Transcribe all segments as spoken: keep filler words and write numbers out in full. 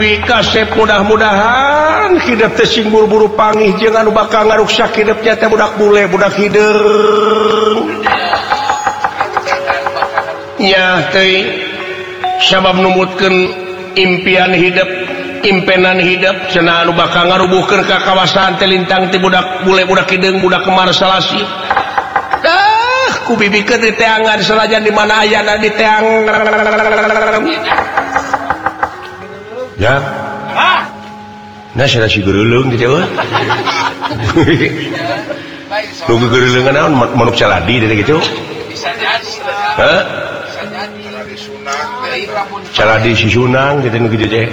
kasep mudah-mudahan hidup teh sing buru-buru pangih jeung anu bakal ngaruksak hidupnya teh budak bule budak hideung nya teh sabab numutkeun impian hidup impenan hidup cenah anu bakal ngarubuhkeun ka kawasan teh lintang ti budak bule budak hideung budak kemar salasi dah ku bibikeun di teangan salajan di mana ayana di teang ya nah saya si gereulung di Jawa nunggu gereulungan naon manuk caladi dari gitu hah caladi si sunang gitu nunggu gitu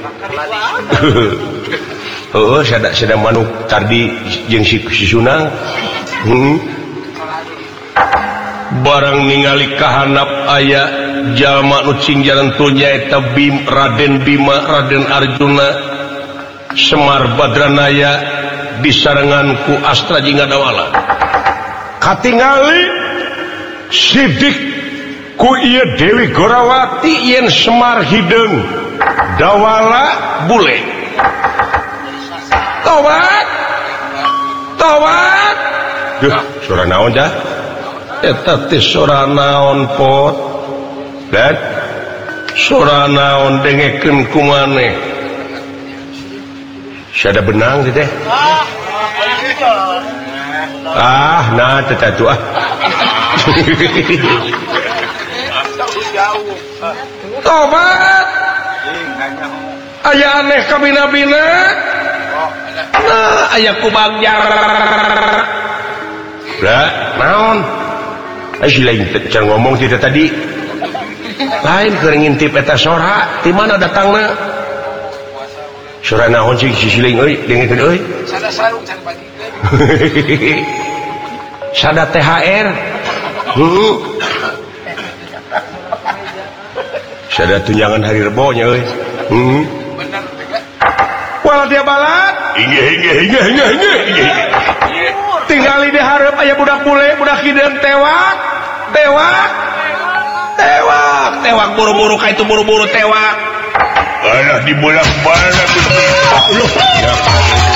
oh sada sada manuk tardi jeung si, si sunang hmm. Barang ningali kahanap aya jalma nu cing jalan tunya eta Bim Raden Bima Raden Arjuna Semar Badranaya disarengan ku Astra Jingadawala katingali sidik ku ieu Dewi Gorawati yen Semar hideung Dawala bule tawat tawat duh sora naon dah eta teh sora naon pot dan sora naon dengekeun ku maneh sada benang teh ah nah teh atuh ah tobat aya aneh ka bina-bina nah aya ku bagjar da naon ai si lain can ngomong tidak tadi lain keur ngintip eta sora di mana datangna sora naon sih si lain euy dengekeun euy sada sarung can bagikeun sada T H R heeh sada tunjangan hari Rebo nya euy heeh bener wala dia balat inge inge inge inge inge tinggali di hareup aya budak bule budak hideung tewak tewak tewak tewak buru-buru ka itu buru-buru tewak alah di bola bala